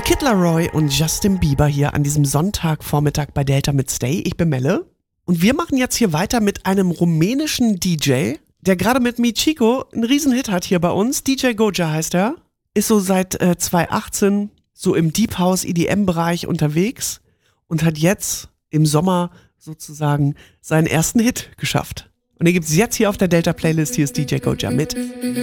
Kid Laroi und Justin Bieber hier an diesem Sonntagvormittag bei Delta mit Stay. Ich bin Melle und wir machen jetzt hier weiter mit einem rumänischen DJ, der gerade mit Michiko einen Riesenhit hat hier bei uns. DJ Goja heißt er, ist so seit 2018 so im Deep House EDM-Bereich unterwegs und hat jetzt im Sommer sozusagen seinen ersten Hit geschafft. Und den gibt's jetzt hier auf der Delta Playlist. Hier ist DJ Goja mit